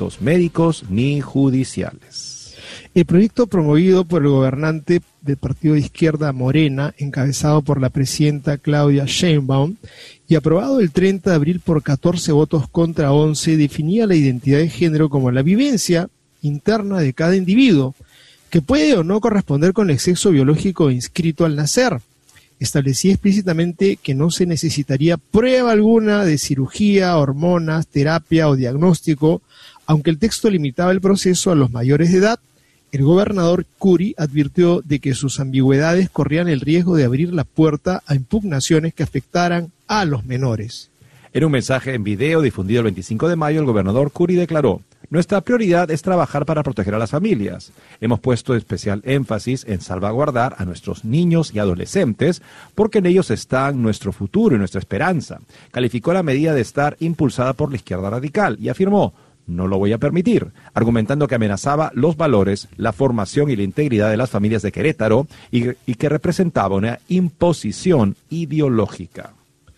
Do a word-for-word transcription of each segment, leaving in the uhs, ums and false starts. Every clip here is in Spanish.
efectos médicos ni judiciales. El proyecto promovido por el gobernante del partido de izquierda Morena, encabezado por la presidenta Claudia Sheinbaum, y aprobado el treinta de abril por catorce votos contra once, definía la identidad de género como la vivencia interna de cada individuo, que puede o no corresponder con el sexo biológico inscrito al nacer. Establecía explícitamente que no se necesitaría prueba alguna de cirugía, hormonas, terapia o diagnóstico, aunque el texto limitaba el proceso a los mayores de edad. El gobernador Curi advirtió de que sus ambigüedades corrían el riesgo de abrir la puerta a impugnaciones que afectaran a los menores. En un mensaje en video difundido el veinticinco de mayo, el gobernador Curi declaró: nuestra prioridad es trabajar para proteger a las familias. Hemos puesto especial énfasis en salvaguardar a nuestros niños y adolescentes porque en ellos están nuestro futuro y nuestra esperanza. Calificó la medida de estar impulsada por la izquierda radical y afirmó: no lo voy a permitir, argumentando que amenazaba los valores, la formación y la integridad de las familias de Querétaro y, y que representaba una imposición ideológica.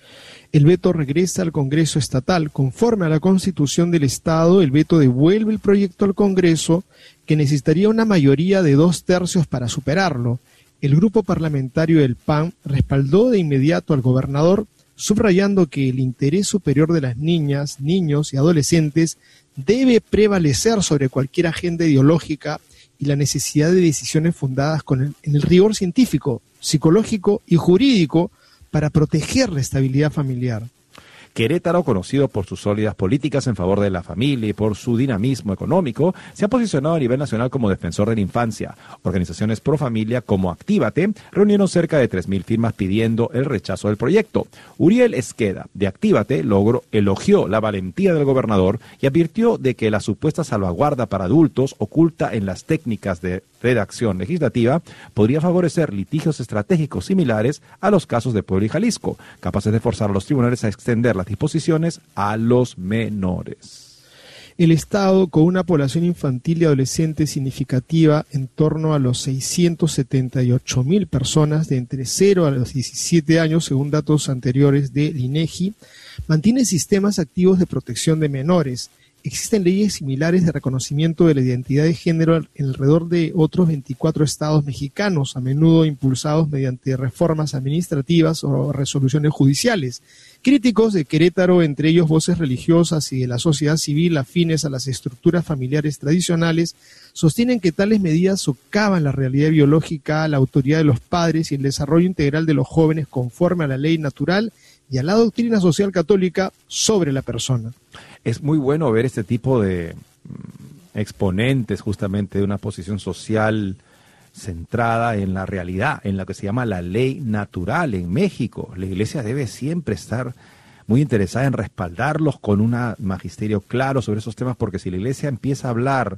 El veto regresa al Congreso Estatal. Conforme a la Constitución del Estado, el veto devuelve el proyecto al Congreso, que necesitaría una mayoría de dos tercios para superarlo. El grupo parlamentario del P A N respaldó de inmediato al gobernador, subrayando que el interés superior de las niñas, niños y adolescentes debe prevalecer sobre cualquier agenda ideológica y la necesidad de decisiones fundadas con el, en el rigor científico, psicológico y jurídico para proteger la estabilidad familiar. Querétaro, conocido por sus sólidas políticas en favor de la familia y por su dinamismo económico, se ha posicionado a nivel nacional como defensor de la infancia. Organizaciones pro familia como Actívate reunieron cerca de tres mil firmas pidiendo el rechazo del proyecto. Uriel Esqueda, de Actívate, logró, elogió la valentía del gobernador y advirtió de que la supuesta salvaguarda para adultos, oculta en las técnicas de redacción legislativa, podría favorecer litigios estratégicos similares a los casos de Puebla y Jalisco, capaces de forzar a los tribunales a extender las disposiciones a los menores. El Estado, con una población infantil y adolescente significativa en torno a los seiscientos setenta y ocho mil personas de entre cero a los diecisiete años, según datos anteriores del INEGI, mantiene sistemas activos de protección de menores. Existen leyes similares de reconocimiento de la identidad de género en alrededor de otros veinticuatro estados mexicanos, a menudo impulsados mediante reformas administrativas o resoluciones judiciales. Críticos de Querétaro, entre ellos voces religiosas y de la sociedad civil afines a las estructuras familiares tradicionales, sostienen que tales medidas socavan la realidad biológica, la autoridad de los padres y el desarrollo integral de los jóvenes conforme a la ley natural y a la doctrina social católica sobre la persona. Es muy bueno ver este tipo de mm, exponentes justamente de una posición social centrada en la realidad, en lo que se llama la ley natural en México. La Iglesia debe siempre estar muy interesada en respaldarlos con un magisterio claro sobre esos temas, porque si la Iglesia empieza a hablar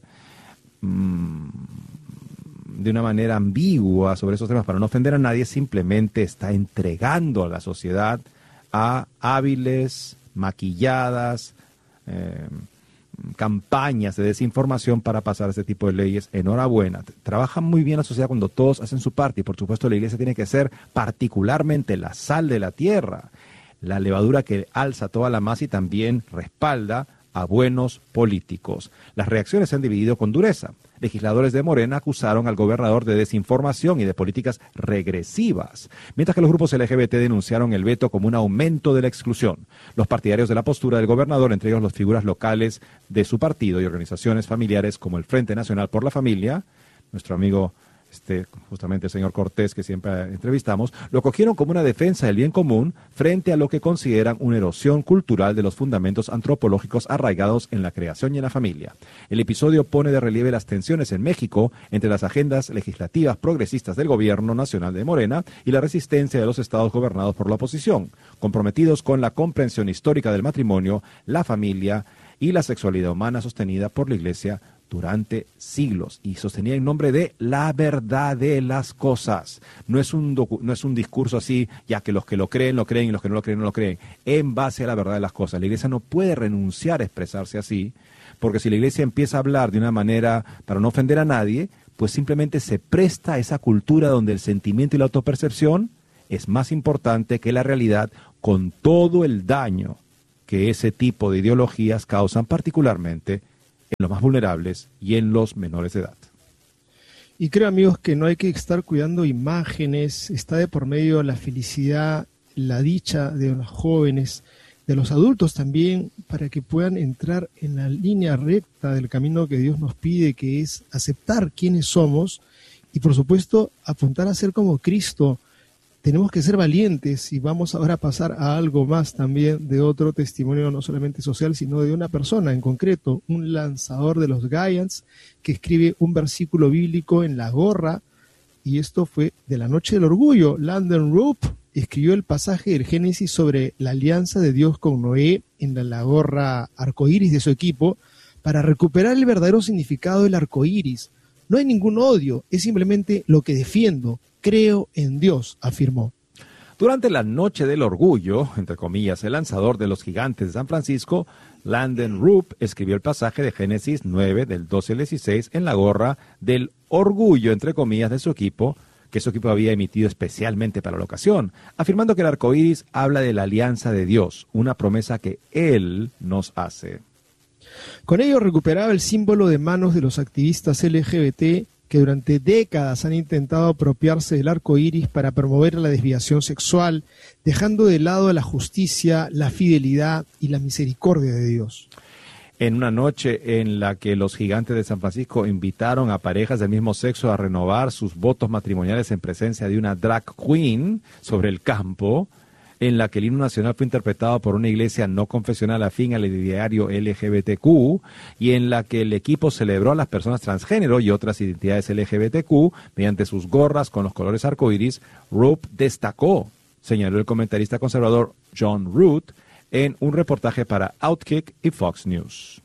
mmm, de una manera ambigua sobre esos temas para no ofender a nadie, simplemente está entregando a la sociedad a hábiles, maquilladas, Eh, campañas de desinformación para pasar este tipo de leyes. Enhorabuena. Trabaja muy bien la sociedad cuando todos hacen su parte y por supuesto la Iglesia tiene que ser particularmente la sal de la tierra, la levadura que alza toda la masa y también respalda a buenos políticos. Las reacciones se han dividido con dureza. Legisladores de Morena acusaron al gobernador de desinformación y de políticas regresivas, mientras que los grupos L G B T denunciaron el veto como un aumento de la exclusión. Los partidarios de la postura del gobernador, entre ellos las figuras locales de su partido y organizaciones familiares como el Frente Nacional por la Familia, nuestro amigo este, justamente el señor Cortés, que siempre entrevistamos, lo cogieron como una defensa del bien común frente a lo que consideran una erosión cultural de los fundamentos antropológicos arraigados en la creación y en la familia. El episodio pone de relieve las tensiones en México entre las agendas legislativas progresistas del gobierno nacional de Morena y la resistencia de los estados gobernados por la oposición, comprometidos con la comprensión histórica del matrimonio, la familia y la sexualidad humana sostenida por la Iglesia durante siglos y sostenía en nombre de la verdad de las cosas. No es un docu- no es un discurso así, ya que los que lo creen, lo creen y los que no lo creen, no lo creen. En base a la verdad de las cosas. La Iglesia no puede renunciar a expresarse así, porque si la Iglesia empieza a hablar de una manera para no ofender a nadie, pues simplemente se presta a esa cultura donde el sentimiento y la autopercepción es más importante que la realidad, con todo el daño que ese tipo de ideologías causan particularmente en los más vulnerables y en los menores de edad. Y creo, amigos, que no hay que estar cuidando imágenes, está de por medio la felicidad, la dicha de los jóvenes, de los adultos también, para que puedan entrar en la línea recta del camino que Dios nos pide, que es aceptar quiénes somos y, por supuesto, apuntar a ser como Cristo. Tenemos que ser valientes, y vamos ahora a pasar a algo más también de otro testimonio, no solamente social, sino de una persona en concreto, un lanzador de los Giants, que escribe un versículo bíblico en la gorra, y esto fue de la Noche del Orgullo. Landon Roop escribió el pasaje del Génesis sobre la alianza de Dios con Noé en la, la gorra arcoíris de su equipo, para recuperar el verdadero significado del arcoíris. No hay ningún odio, es simplemente lo que defiendo. Creo en Dios, afirmó. Durante la Noche del Orgullo, entre comillas, el lanzador de los Gigantes de San Francisco, Landon Roop, escribió el pasaje de Génesis nueve, del doce al dieciséis, en la gorra del orgullo, entre comillas, de su equipo, que su equipo había emitido especialmente para la ocasión, afirmando que el arco iris habla de la alianza de Dios, una promesa que Él nos hace. Con ello recuperaba el símbolo de manos de los activistas L G B T que durante décadas han intentado apropiarse del arco iris para promover la desviación sexual, dejando de lado la justicia, la fidelidad y la misericordia de Dios. En una noche en la que los Gigantes de San Francisco invitaron a parejas del mismo sexo a renovar sus votos matrimoniales en presencia de una drag queen sobre el campo, en la que el himno nacional fue interpretado por una iglesia no confesional afín al ideario L G B T Q, y en la que el equipo celebró a las personas transgénero y otras identidades L G B T Q mediante sus gorras con los colores arcoíris, Roop destacó, señaló el comentarista conservador John Root en un reportaje para Outkick y Fox News.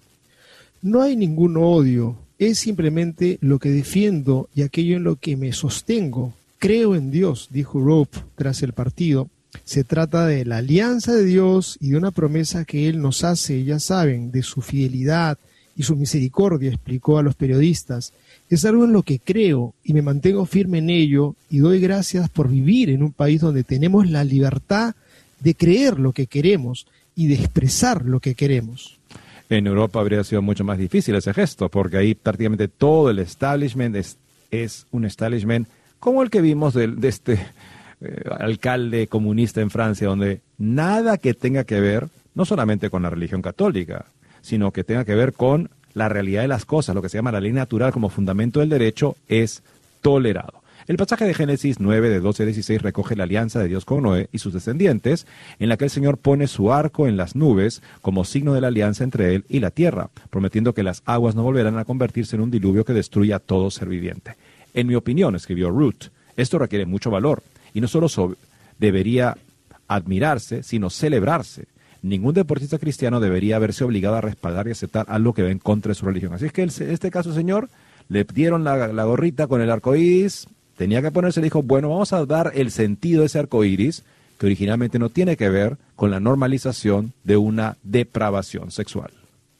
No hay ningún odio, es simplemente lo que defiendo y aquello en lo que me sostengo. Creo en Dios, dijo Roop tras el partido. Se trata de la alianza de Dios y de una promesa que Él nos hace, ya saben, de su fidelidad y su misericordia, explicó a los periodistas. Es algo en lo que creo y me mantengo firme en ello, y doy gracias por vivir en un país donde tenemos la libertad de creer lo que queremos y de expresar lo que queremos. En Europa habría sido mucho más difícil ese gesto, porque ahí prácticamente todo el establishment es, es un establishment como el que vimos de, de este... Eh, alcalde comunista en Francia, donde nada que tenga que ver, no solamente con la religión católica, sino que tenga que ver con la realidad de las cosas, lo que se llama la ley natural como fundamento del derecho, es tolerado. El pasaje de Génesis nueve, de doce a dieciséis, recoge la alianza de Dios con Noé y sus descendientes, en la que el Señor pone su arco en las nubes como signo de la alianza entre Él y la tierra, prometiendo que las aguas no volverán a convertirse en un diluvio que destruya a todo ser viviente. En mi opinión, escribió Root, esto requiere mucho valor, y no solo sobre, debería admirarse, sino celebrarse. Ningún deportista cristiano debería verse obligado a respaldar y aceptar algo que va en contra de su religión. Así es que en este caso, señor, le dieron la, la gorrita con el arco iris, tenía que ponerse, le dijo, bueno, vamos a dar el sentido de ese arco iris, que originalmente no tiene que ver con la normalización de una depravación sexual.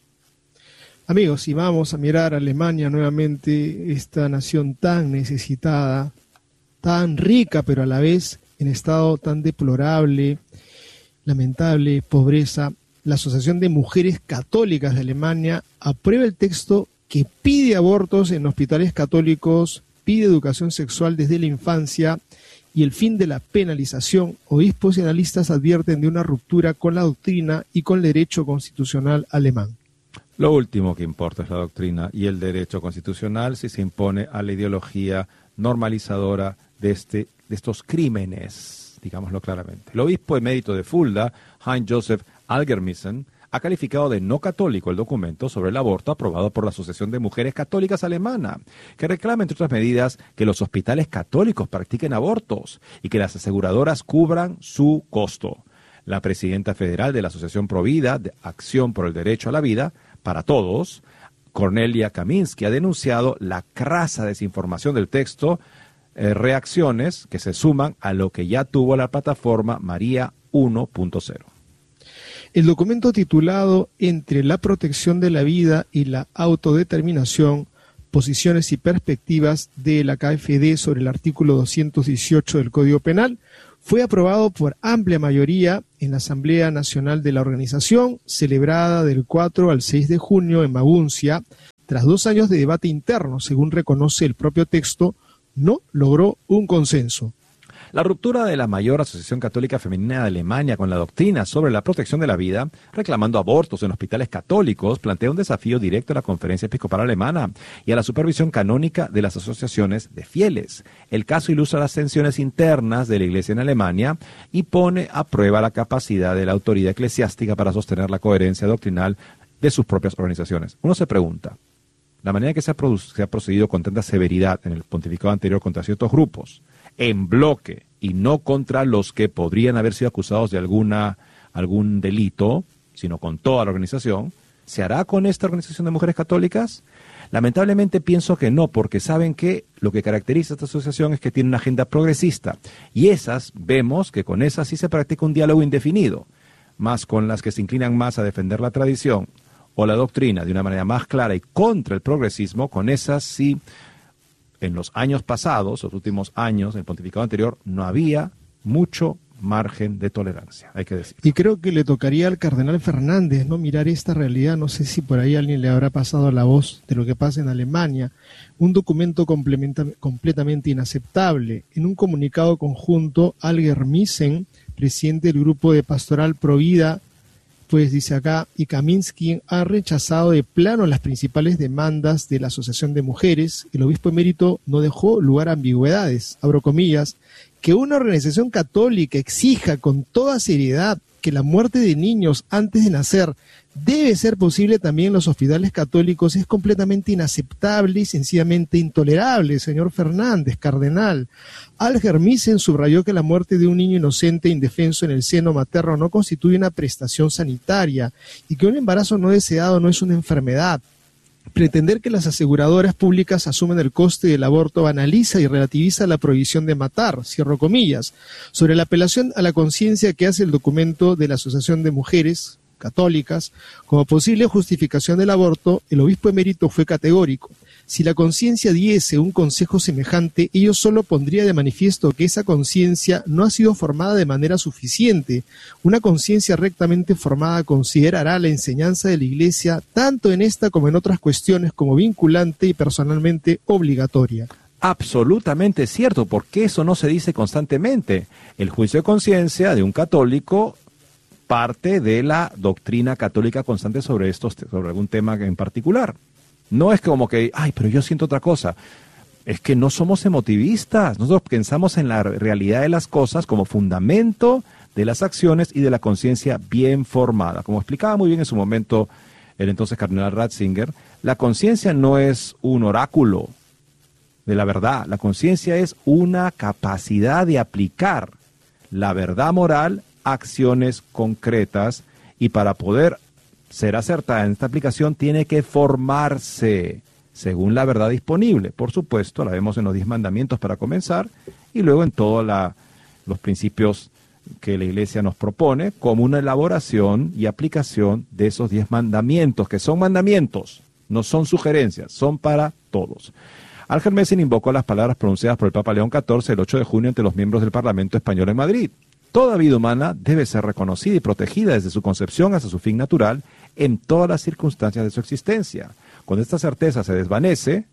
Amigos, y vamos a mirar a Alemania nuevamente, esta nación tan necesitada, tan rica, pero a la vez en estado tan deplorable, lamentable, pobreza. La Asociación de Mujeres Católicas de Alemania aprueba el texto que pide abortos en hospitales católicos, pide educación sexual desde la infancia y el fin de la penalización. Obispos y analistas advierten de una ruptura con la doctrina y con el derecho constitucional alemán. Lo último que importa es la doctrina y el derecho constitucional si se impone a la ideología normalizadora de, este, de estos crímenes, digámoslo claramente. El obispo emérito de Fulda, Heinz-Josef Algermissen, ha calificado de no católico el documento sobre el aborto aprobado por la Asociación de Mujeres Católicas Alemana, que reclama, entre otras medidas, que los hospitales católicos practiquen abortos y que las aseguradoras cubran su costo. La presidenta federal de la Asociación Provida de Acción por el Derecho a la Vida para Todos, Cornelia Kaminski, ha denunciado la crasa desinformación del texto, eh, reacciones que se suman a lo que ya tuvo la plataforma María uno punto cero. El documento titulado Entre la protección de la vida y la autodeterminación, posiciones y perspectivas de la K F D sobre el artículo doscientos dieciocho del Código Penal, Fue aprobado por amplia mayoría en la Asamblea Nacional de la organización, celebrada del cuatro al seis de junio en Maguncia. Tras dos años de debate interno, según reconoce el propio texto, no logró un consenso. La ruptura de la mayor asociación católica femenina de Alemania con la doctrina sobre la protección de la vida, reclamando abortos en hospitales católicos, plantea un desafío directo a la Conferencia Episcopal Alemana y a la supervisión canónica de las asociaciones de fieles. El caso ilustra las tensiones internas de la Iglesia en Alemania y pone a prueba la capacidad de la autoridad eclesiástica para sostener la coherencia doctrinal de sus propias organizaciones. Uno se pregunta, la manera en que se ha, se ha procedido con tanta severidad en el pontificado anterior contra ciertos grupos, en bloque y no contra los que podrían haber sido acusados de alguna algún delito, sino con toda la organización, ¿se hará con esta organización de mujeres católicas? Lamentablemente pienso que no, porque saben que lo que caracteriza a esta asociación es que tiene una agenda progresista, y esas, vemos que con esas sí se practica un diálogo indefinido, más con las que se inclinan más a defender la tradición o la doctrina de una manera más clara y contra el progresismo, con esas sí. En los años pasados, los últimos años, en el pontificado anterior, no había mucho margen de tolerancia, hay que decir. Y creo que le tocaría al cardenal Fernández, ¿no?, mirar esta realidad. No sé si por ahí alguien le habrá pasado la voz de lo que pasa en Alemania. Un documento completamente inaceptable. En un comunicado conjunto, Alger Missen, presidente del grupo de Pastoral Provida, pues dice acá, y Kaminski ha rechazado de plano las principales demandas de la Asociación de Mujeres. El obispo emérito no dejó lugar a ambigüedades, abro comillas, que una organización católica exija con toda seriedad que la muerte de niños antes de nacer debe ser posible también en los hospitales católicos es completamente inaceptable y sencillamente intolerable, señor Fernández, cardenal. Alger Missen subrayó que la muerte de un niño inocente e indefenso en el seno materno no constituye una prestación sanitaria y que un embarazo no deseado no es una enfermedad. Pretender que las aseguradoras públicas asumen el coste del aborto banaliza y relativiza la prohibición de matar, cierro comillas. Sobre la apelación a la conciencia que hace el documento de la Asociación de Mujeres Católicas como posible justificación del aborto, el obispo emérito fue categórico. Si la conciencia diese un consejo semejante, ello solo pondría de manifiesto que esa conciencia no ha sido formada de manera suficiente. Una conciencia rectamente formada considerará la enseñanza de la Iglesia, tanto en esta como en otras cuestiones, como vinculante y personalmente obligatoria. Absolutamente cierto, porque eso no se dice constantemente. El juicio de conciencia de un católico parte de la doctrina católica constante sobre estos, sobre algún tema en particular. No es como que, ay, pero yo siento otra cosa. Es que no somos emotivistas. Nosotros pensamos en la realidad de las cosas como fundamento de las acciones y de la conciencia bien formada. Como explicaba muy bien en su momento el entonces cardenal Ratzinger, la conciencia no es un oráculo de la verdad. La conciencia es una capacidad de aplicar la verdad moral a acciones concretas, y para poder ser acertada en esta aplicación tiene que formarse según la verdad disponible. Por supuesto, la vemos en los diez mandamientos para comenzar, y luego en todos los principios que la Iglesia nos propone como una elaboración y aplicación de esos diez mandamientos, que son mandamientos, no son sugerencias, son para todos. Alger Missen invocó las palabras pronunciadas por el Papa León catorce el ocho de junio ante los miembros del Parlamento Español en Madrid. Toda vida humana debe ser reconocida y protegida desde su concepción hasta su fin natural en todas las circunstancias de su existencia. Cuando esta certeza se desvanece,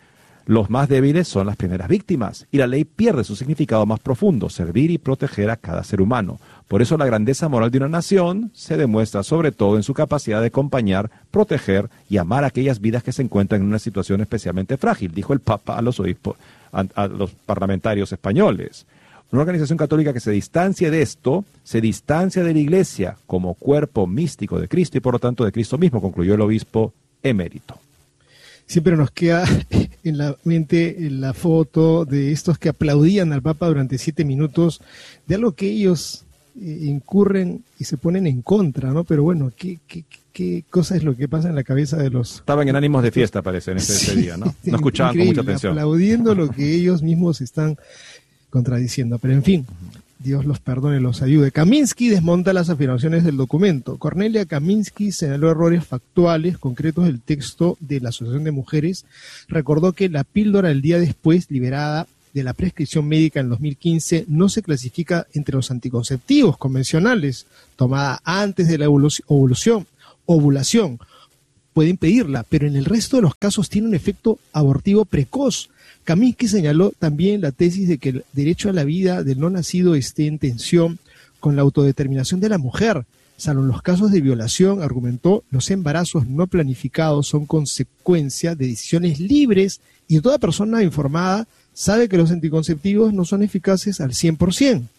los más débiles son las primeras víctimas y la ley pierde su significado más profundo, servir y proteger a cada ser humano. Por eso la grandeza moral de una nación se demuestra sobre todo en su capacidad de acompañar, proteger y amar a aquellas vidas que se encuentran en una situación especialmente frágil, dijo el Papa a los obispos, a, a los parlamentarios españoles. Una organización católica que se distancie de esto, se distancia de la Iglesia como cuerpo místico de Cristo y por lo tanto de Cristo mismo, concluyó el obispo emérito. Siempre nos queda en la mente en la foto de estos que aplaudían al Papa durante siete minutos de algo que ellos eh, incurren y se ponen en contra, ¿no? Pero bueno, ¿qué, qué, qué cosa es lo que pasa en la cabeza de los... Estaban en ánimos de fiesta, parece, en ese, sí, ese día, ¿no? No escuchaban con mucha atención. Aplaudiendo lo que ellos mismos están contradiciendo, pero en fin, Dios los perdone, los ayude. Kaminski desmonta las afirmaciones del documento. Cornelia Kaminski señaló errores factuales concretos del texto de la Asociación de Mujeres. Recordó que la píldora el día después liberada de la prescripción médica en dos mil quince no se clasifica entre los anticonceptivos convencionales, tomada antes de la ovulación, ovulación, puede impedirla, pero en el resto de los casos tiene un efecto abortivo precoz. Kaminsky señaló también la tesis de que el derecho a la vida del no nacido esté en tensión con la autodeterminación de la mujer. Salvo en los casos de violación, argumentó, los embarazos no planificados son consecuencia de decisiones libres y toda persona informada sabe que los anticonceptivos no son eficaces al cien por ciento.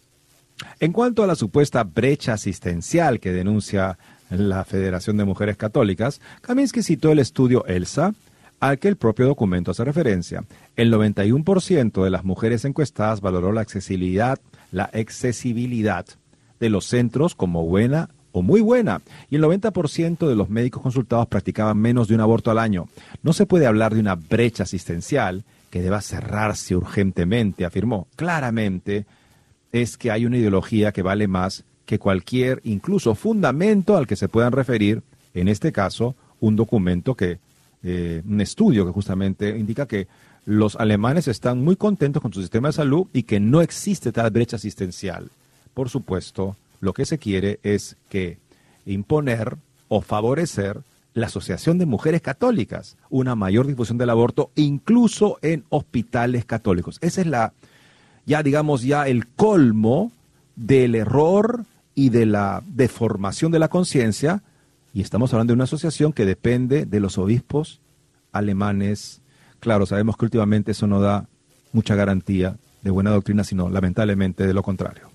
En cuanto a la supuesta brecha asistencial que denuncia la Federación de Mujeres Católicas, Kaminsky citó el estudio ELSA, al que el propio documento hace referencia. El noventa y uno por ciento de las mujeres encuestadas valoró la accesibilidad, la accesibilidad de los centros como buena o muy buena, y el noventa por ciento de los médicos consultados practicaban menos de un aborto al año. No se puede hablar de una brecha asistencial que deba cerrarse urgentemente, afirmó. Claramente es que hay una ideología que vale más que cualquier, incluso fundamento al que se puedan referir, en este caso, un documento que, eh, un estudio que justamente indica que los alemanes están muy contentos con su sistema de salud y que no existe tal brecha asistencial. Por supuesto, lo que se quiere es que imponer o favorecer la Asociación de Mujeres Católicas, una mayor difusión del aborto, incluso en hospitales católicos. Esa es la, ya digamos, ya el colmo del error y de la deformación de la conciencia, y estamos hablando de una asociación que depende de los obispos alemanes. Claro, sabemos que últimamente eso no da mucha garantía de buena doctrina, sino lamentablemente de lo contrario.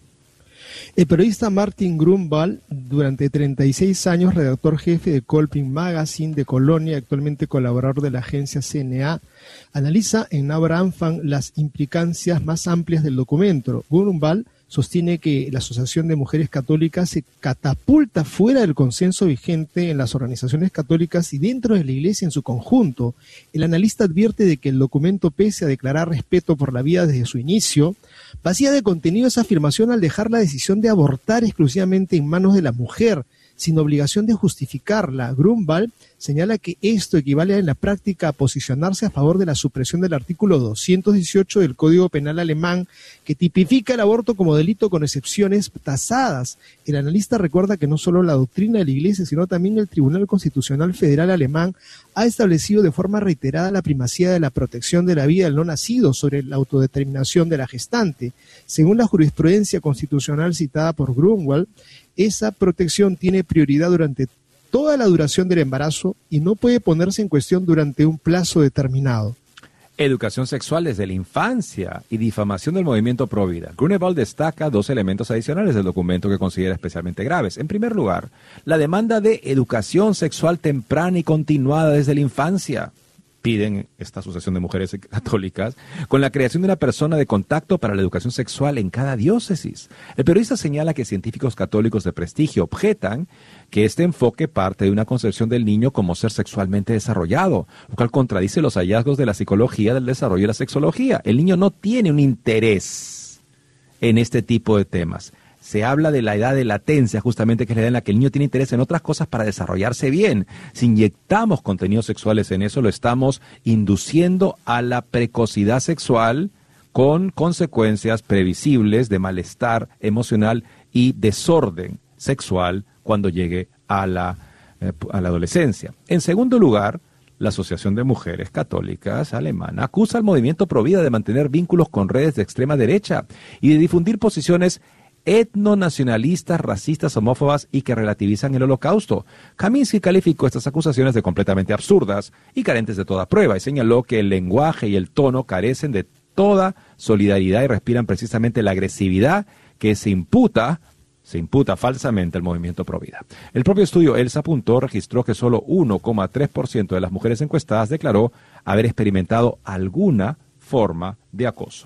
El periodista Martin Grunwald, durante treinta y seis años redactor jefe de Kolping Magazine de Colonia, actualmente colaborador de la agencia C N A, analiza en Naber-Anfang las implicancias más amplias del documento. Grunwald sostiene que la Asociación de Mujeres Católicas se catapulta fuera del consenso vigente en las organizaciones católicas y dentro de la Iglesia en su conjunto. El analista advierte de que el documento, pese a declarar respeto por la vida desde su inicio, vacía de contenido esa afirmación al dejar la decisión de abortar exclusivamente en manos de la mujer, sin obligación de justificarla. Grunwald señala que esto equivale en la práctica a posicionarse a favor de la supresión del artículo doscientos dieciocho del Código Penal alemán, que tipifica el aborto como delito con excepciones tasadas. El analista recuerda que no solo la doctrina de la Iglesia, sino también el Tribunal Constitucional Federal alemán ha establecido de forma reiterada la primacía de la protección de la vida del no nacido sobre la autodeterminación de la gestante. Según la jurisprudencia constitucional citada por Grunwald, esa protección tiene prioridad durante toda la duración del embarazo y no puede ponerse en cuestión durante un plazo determinado. Educación sexual desde la infancia y difamación del movimiento pro vida. Grunewald destaca dos elementos adicionales del documento que considera especialmente graves. En primer lugar, la demanda de educación sexual temprana y continuada desde la infancia. Piden esta Asociación de Mujeres Católicas, con la creación de una persona de contacto para la educación sexual en cada diócesis. El periodista señala que científicos católicos de prestigio objetan que este enfoque parte de una concepción del niño como ser sexualmente desarrollado, lo cual contradice los hallazgos de la psicología del desarrollo y la sexología. El niño no tiene un interés en este tipo de temas. Se habla de la edad de latencia, justamente, que es la edad en la que el niño tiene interés en otras cosas para desarrollarse bien. Si inyectamos contenidos sexuales en eso, lo estamos induciendo a la precocidad sexual con consecuencias previsibles de malestar emocional y desorden sexual cuando llegue a la, eh, a la adolescencia. En segundo lugar, la Asociación de Mujeres Católicas alemana acusa al movimiento pro vida de mantener vínculos con redes de extrema derecha y de difundir posiciones etnonacionalistas, racistas, homófobas y que relativizan el Holocausto. Kaminsky calificó estas acusaciones de completamente absurdas y carentes de toda prueba y señaló que el lenguaje y el tono carecen de toda solidaridad y respiran precisamente la agresividad que se imputa, se imputa falsamente al movimiento pro vida. El propio estudio ELSA apuntó, registró que solo uno coma tres por ciento de las mujeres encuestadas declaró haber experimentado alguna forma de acoso.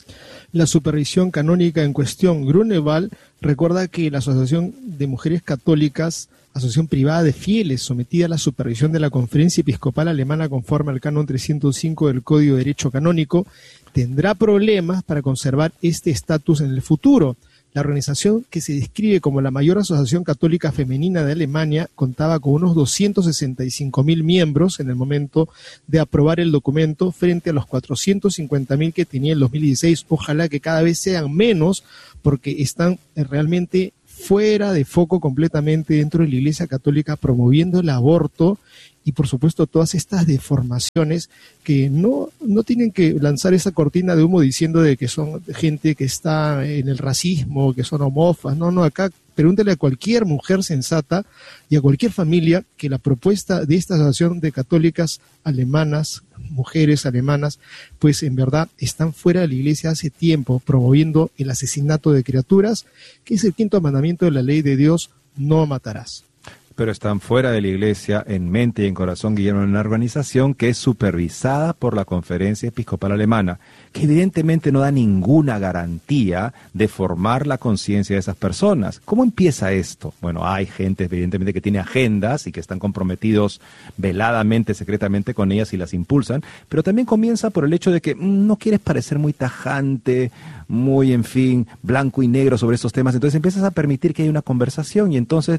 La supervisión canónica en cuestión. Grunewald recuerda que la Asociación de Mujeres Católicas, asociación privada de fieles sometida a la supervisión de la Conferencia Episcopal Alemana conforme al canon trescientos cinco del Código de Derecho Canónico, tendrá problemas para conservar este estatus en el futuro. La organización, que se describe como la mayor asociación católica femenina de Alemania, contaba con unos doscientos sesenta y cinco mil miembros en el momento de aprobar el documento, frente a los cuatrocientos cincuenta mil que tenía en dos mil dieciséis. Ojalá que cada vez sean menos, porque están realmente fuera de foco completamente dentro de la Iglesia Católica, promoviendo el aborto y por supuesto todas estas deformaciones que no, no tienen que lanzar esa cortina de humo diciendo de que son gente que está en el racismo, que son homófobas. No, no, acá pregúntale a cualquier mujer sensata y a cualquier familia que la propuesta de esta asociación de católicas alemanas, mujeres alemanas, pues en verdad están fuera de la iglesia hace tiempo, promoviendo el asesinato de criaturas, que es el quinto mandamiento de la ley de Dios: no matarás. Pero están fuera de la iglesia en mente y en corazón, Guillermo, en una organización que es supervisada por la Conferencia Episcopal Alemana, que evidentemente no da ninguna garantía de formar la conciencia de esas personas. ¿Cómo empieza esto? Bueno, hay gente evidentemente que tiene agendas y que están comprometidos veladamente, secretamente con ellas y las impulsan, pero también comienza por el hecho de que mmm, no quieres parecer muy tajante, muy, en fin, blanco y negro sobre estos temas, entonces empiezas a permitir que haya una conversación y entonces,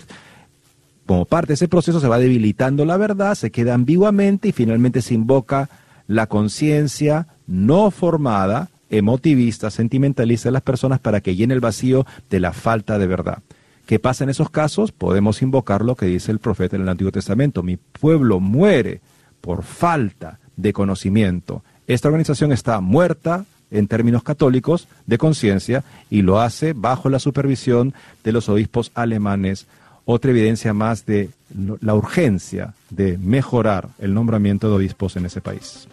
como parte de ese proceso, se va debilitando la verdad, se queda ambiguamente y finalmente se invoca la conciencia no formada, emotivista, sentimentalista de las personas para que llene el vacío de la falta de verdad. ¿Qué pasa en esos casos? Podemos invocar lo que dice el profeta en el Antiguo Testamento: mi pueblo muere por falta de conocimiento. Esta organización está muerta en términos católicos de conciencia y lo hace bajo la supervisión de los obispos alemanes. Otra evidencia más de la urgencia de mejorar el nombramiento de obispos en ese país.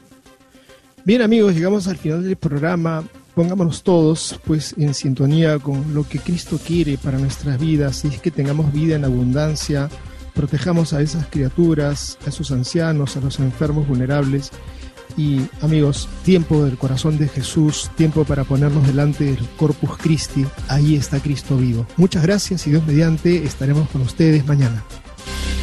Bien, amigos, llegamos al final del programa. Pongámonos todos pues en sintonía con lo que Cristo quiere para nuestras vidas, y es que tengamos vida en abundancia, protejamos a esas criaturas, a esos ancianos, a los enfermos vulnerables. Y amigos, tiempo del corazón de Jesús, tiempo para ponernos delante del Corpus Christi. Ahí está Cristo vivo. Muchas gracias y Dios mediante estaremos con ustedes mañana.